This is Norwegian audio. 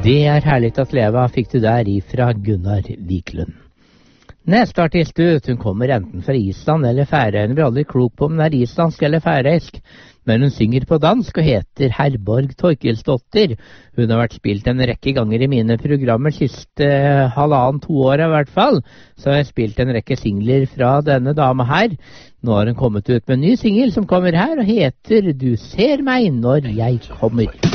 Det herlig at leva, fikk du der ifra Gunnar Wiklund. Neste artist ut, hun kommer enten fra Island eller Færøyene, blir aldri klok på om hun islandsk eller færøysk, men hun synger på dansk og heter Herborg Torkilsdottir. Hun har vært spilt en rekke ganger i mine programmer siste 1,5–2 år i hvert fall, så har jeg spilt en rekke singler fra denne dame her. Nå har hun kommet ut med en ny singel som kommer her og heter Du ser meg når jeg kommer.